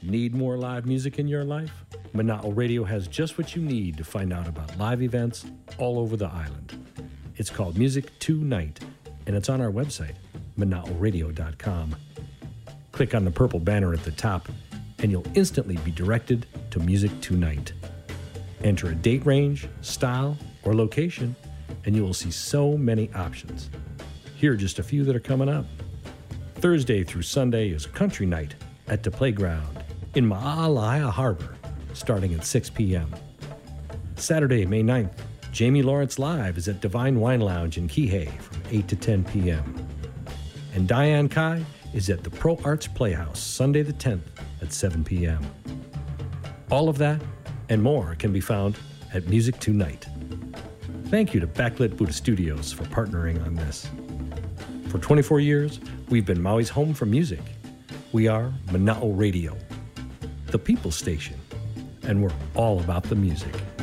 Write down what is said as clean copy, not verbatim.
Need more live music in your life? Mana'o Radio has just what you need to find out about live events all over the island. It's called Music Tonight, and it's on our website, mana'oradio.com. Click on the purple banner at the top, and you'll instantly be directed to Music Tonight. Enter a date range, style, or location, and you will see so many options. Here are just a few that are coming up. Thursday through Sunday is Country Night at the Playground in Ma'alaia Harbor, starting at 6 p.m. Saturday, May 9th, Jamie Lawrence Live is at Divine Wine Lounge in Kihei from 8 to 10 p.m. And Diane Kai is at the Pro Arts Playhouse Sunday the 10th at 7 p.m. All of that and more can be found at Music Tonight. Thank you to Backlit Buddha Studios for partnering on this. For 24 years, we've been Maui's home for music. We are Mana'o Radio, the People Station, and we're all about the music.